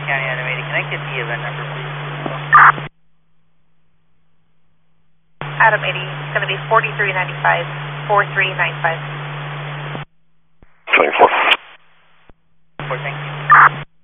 County, Adam 80. Can I get the event number, please? Adam 80, it's going to be 4395, 4395.